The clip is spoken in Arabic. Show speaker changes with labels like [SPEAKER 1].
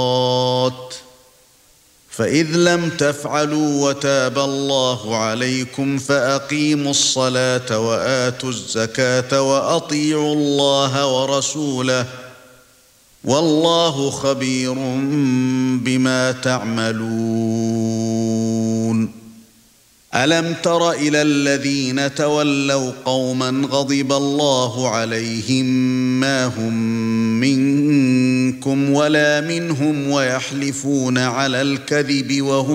[SPEAKER 1] فإذ لم تفعلوا وتاب الله عليكم فأقيموا الصلاة وآتوا الزكاة وأطيعوا الله ورسوله والله خبير بما تعملون ألم تر إلى الذين تولوا قوما غضب الله عليهم ما هم منكم ولا منهم ويحلفون على الكذب وهم